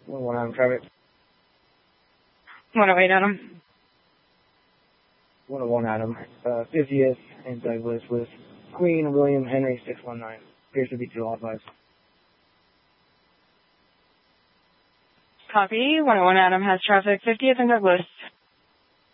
101 Adam traffic. 108 Adam. 101 Adam. 50th and Douglas with Queen William Henry 619. Appears to be two authorized. Copy. 101 Adam has traffic 50th and Douglas.